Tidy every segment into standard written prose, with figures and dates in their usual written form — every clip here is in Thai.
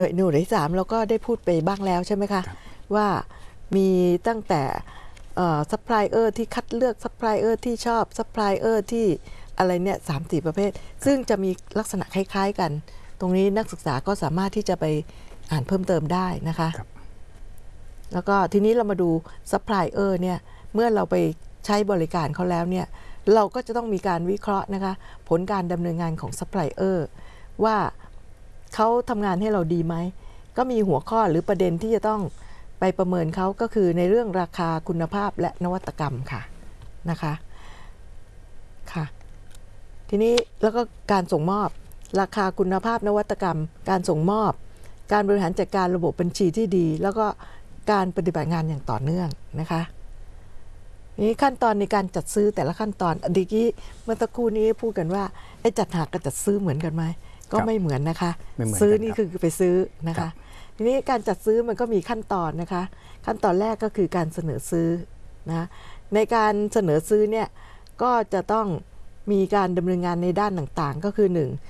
หน่วยที่3เราก็ได้พูดไปบ้างแล้วใช่ไหมคะว่ามีตั้งแต่ซัพพลายเออร์ที่คัดเลือกซัพพลายเออร์ที่ชอบซัพพลายเออร์ที่อะไรเนี่ย3-4 ประเภทซึ่งจะมีลักษณะคล้ายๆกันตรงนี้นักศึกษาก็สามารถที่จะไปอ่านเพิ่มเติมได้นะคะแล้วก็ทีนี้เรามาดูซัพพลายเออร์เนี่ยเมื่อเราไปใช้บริการเขาแล้วเนี่ยเราก็จะต้องมีการวิเคราะห์นะคะผลการดำเนินงานของซัพพลายเออร์ว่าเขาทำงานให้เราดีไหมก็มีหัวข้อหรือประเด็นที่จะต้องไปประเมินเขาก็คือในเรื่องราคาคุณภาพและนวัตกรรมค่ะนะคะค่ะทีนี้แล้วก็การส่งมอบราคาคุณภาพนวัตกรรมการส่งมอบการบริหารจัดการระบบบัญชีที่ดีแล้วก็การปฏิบัติงานอย่างต่อเนื่องนะคะนี่ขั้นตอนในการจัดซื้อแต่ละขั้นตอนเมื่อสักครู่นี้พูดกันว่าไอ้จัดหากับจัดซื้อเหมือนกันไหมก็ไม่เหมือนนะคะซื้อนี่คือไปซื้อนะคะทีนี้การจัดซื้อมันก็มีขั้นตอนนะคะขั้นตอนแรกก็คือการเสนอซื้อนะในการเสนอซื้อเนี่ยก็จะต้องมีการดำเนินงานในด้านต่างๆก็คือ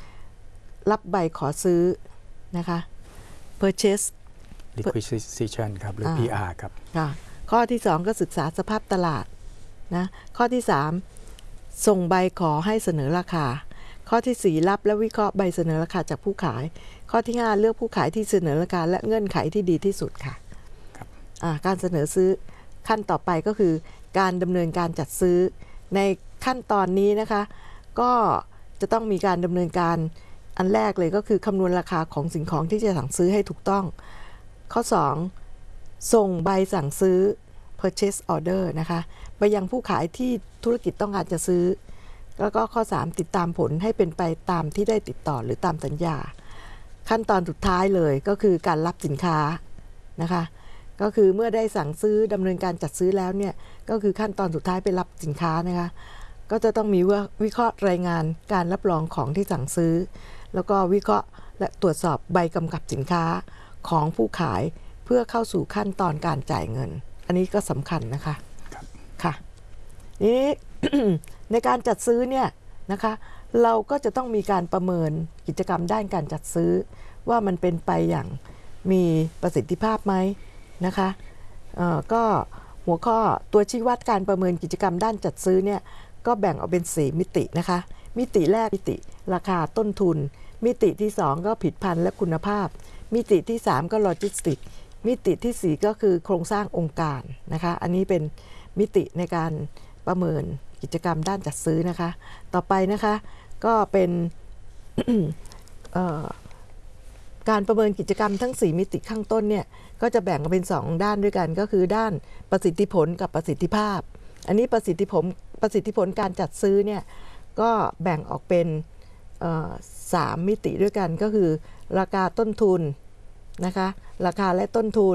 1รับใบขอซื้อนะคะ purchase requisition ครับหรือ PR ครับข้อที่2ก็ศึกษาสภาพตลาดนะข้อที่3ส่งใบขอให้เสนอราคาข้อที่4รับและวิเคราะห์ใบเสนอราคาจากผู้ขายข้อที่5เลือกผู้ขายที่เสนอราคาและเงื่อนไขที่ดีที่สุดค่ะการเสนอซื้อขั้นต่อไปก็คือการดำเนินการจัดซื้อในขั้นตอนนี้นะคะก็จะต้องมีการดำเนินการอันแรกเลยก็คือคำนวณราคาของสิ่งของที่จะสั่งซื้อให้ถูกต้องข้อ2ส่งใบสั่งซื้อ purchase order นะคะไปยังผู้ขายที่ธุรกิจต้องการจะซื้อแล้วก็ข้อ3ติดตามผลให้เป็นไปตามที่ได้ติดต่อหรือตามสัญญาขั้นตอนสุดท้ายเลยก็คือการรับสินค้านะคะก็คือเมื่อได้สั่งซื้อดำเนินการจัดซื้อแล้วเนี่ยก็คือขั้นตอนสุดท้ายไปรับสินค้านะคะก็จะต้องมีวิเคราะห์รายงานการรับรองของที่สั่งซื้อแล้วก็วิเคราะห์และตรวจสอบใบกำกับสินค้าของผู้ขายเพื่อเข้าสู่ขั้นตอนการจ่ายเงินอันนี้ก็สำคัญนะคะค่ะนี้ ในการจัดซื้อเนี่ยนะคะเราก็จะต้องมีการประเมินกิจกรรมด้านการจัดซื้อว่ามันเป็นไปอย่างมีประสิทธิภาพไหมนะคะก็หัวข้อตัวชี้วัดการประเมินกิจกรรมด้านจัดซื้อเนี่ยก็แบ่งออกเป็น4มิตินะคะมิติแรกมิติราคาต้นทุนมิติที่2ก็ผลิตภัณฑ์และคุณภาพมิติที่3ก็โลจิสติกมิติที่4ก็คือโครงสร้างองค์การนะคะอันนี้เป็นมิติในการประเมินกิจกรรมด้านจัดซื้อนะคะต่อไปนะคะก็เป็น การประเมินกิจกรรมทั้ง4มิติข้างต้นเนี่ยก็จะแบ่งเป็น2ด้านด้วยกันก็คือด้านประสิทธิผลกับประสิทธิภาพอันนี้ประสิทธิผลการจัดซื้อเนี่ยก็แบ่งออกเป็น3มิติด้วยกันก็คือราคาต้นทุนนะคะราคาและต้นทุน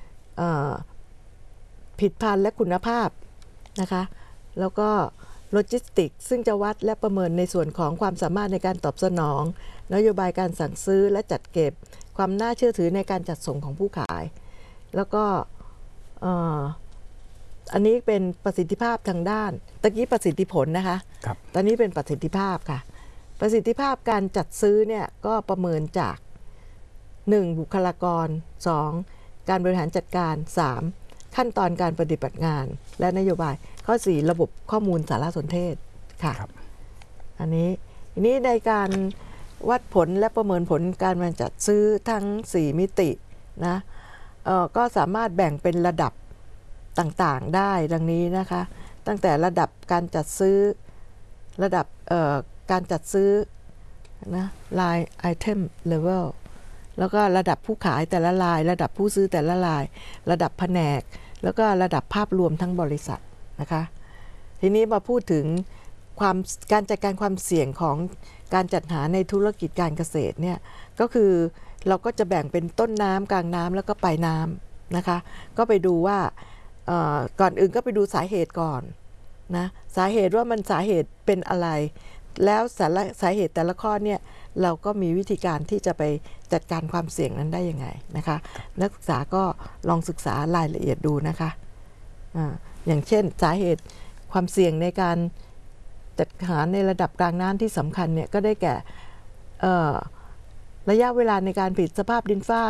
ผลิตภัณฑ์และคุณภาพนะคะแล้วก็โลจิสติกซึ่งจะวัดและประเมินในส่วนของความสามารถในการตอบสนองนโยบายการสั่งซื้อและจัดเก็บความน่าเชื่อถือในการจัดส่งของผู้ขายแล้วก็อันนี้เป็นประสิทธิภาพทางด้านตะกี้ประสิทธิผลนะคะตอนนี้เป็นประสิทธิภาพค่ะประสิทธิภาพการจัดซื้อเนี่ยก็ประเมินจาก1บุคลากร2การบริหารจัดการ3ขั้นตอนการปฏิบัติงานและนโยบายข้อ4ระบบข้อมูลสารสนเทศค่ะอันนี้ในการวัดผลและประเมินผลการจัดซื้อทั้ง4มิตินะก็สามารถแบ่งเป็นระดับต่างๆได้ดังนี้นะคะตั้งแต่ระดับการจัดซื้อระดับการจัดซื้อนะราย item level แล้วก็ระดับผู้ขายแต่ละรายระดับผู้ซื้อแต่ละรายระดับแผนกแล้วก็ระดับภาพรวมทั้งบริษัทนะคะทีนี้มาพูดถึงการจัดการความเสี่ยงของการจัดหาในธุรกิจการเกษตรเนี่ยก็คือเราก็จะแบ่งเป็นต้นน้ำกลางน้ำแล้วก็ปลายน้ำนะคะก็ไปดูว่าก่อนอื่นก็ไปดูสาเหตุก่อนนะสาเหตุว่ามันสาเหตุเป็นอะไรแล้วสาเหตุแต่ละข้อเนี่ยเราก็มีวิธีการที่จะไปจัดการความเสี่ยงนั้นได้ยังไงนะคะนักศึกษาก็ลองศึกษารายละเอียดดูนะคะอย่างเช่นสาเหตุความเสี่ยงในการจัดหาในระดับกลางน้ำที่สำคัญเนี่ยก็ได้แก่ระยะเวลาในการผลิตสภาพดินฟ้า